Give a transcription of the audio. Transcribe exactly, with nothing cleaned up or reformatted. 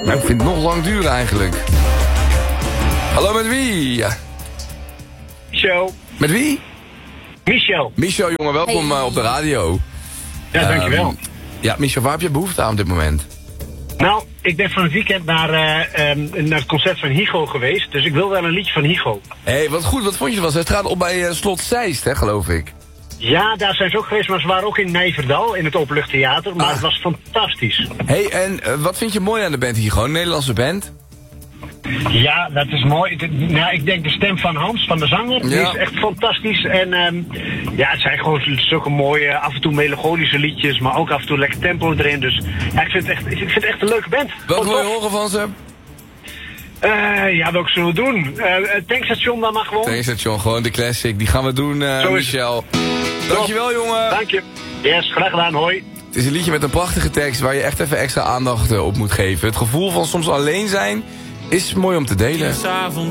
Nou, ik vind het nog lang duren eigenlijk. Hallo, met wie? Michel. Met wie? Michel. Michel, jongen, welkom Hey. uh, op de radio. Ja, dankjewel. Um, ja, Michel, waar heb je behoefte aan op dit moment? Nou, ik ben van het weekend naar, uh, um, naar het concert van Higo geweest. Dus ik wil wel een liedje van Higo. Hé, hey, wat goed, wat vond je ervan? Ze straat op bij uh, Slot Zeist, hè, geloof ik. Ja, daar zijn ze ook geweest, maar ze waren ook in Nijverdal, in het Openluchttheater. Maar Ah. het was fantastisch. Hé, hey, en uh, wat vind je mooi aan de band hier? Gewoon een Nederlandse band? Ja, dat is mooi. Het- Nou, ik denk de stem van Hans, van de zanger, die Ja. is echt fantastisch. En um, ja, het zijn gewoon zulke mooie, af en toe melancholische liedjes, maar ook af en toe lekker tempo erin. Dus ja, ik vind het echt, ik vind het echt een leuke band. Wat Gewoon wil je tof. horen van ze? Uh, ja, welke zullen we doen? Uh, het tankstation dan maar gewoon. Tankstation, gewoon de classic. Die gaan we doen, uh, Zo is het. Michel. Dankjewel, jongen. Dank je. Yes, graag gedaan. Hoi. Het is een liedje met een prachtige tekst waar je echt even extra aandacht uh, op moet geven. Het gevoel van soms alleen zijn is mooi om te delen.